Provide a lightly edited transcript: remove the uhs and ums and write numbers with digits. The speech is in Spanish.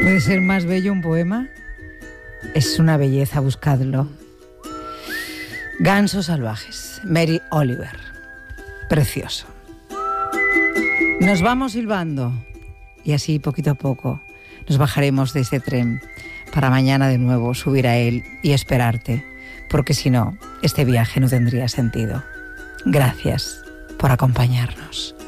¿Puede ser más bello un poema? Es una belleza, buscadlo. Gansos salvajes, Mary Oliver. Precioso. Nos vamos silbando y así poquito a poco nos bajaremos de este tren para mañana de nuevo subir a él y esperarte, porque si no, este viaje no tendría sentido. Gracias por acompañarnos.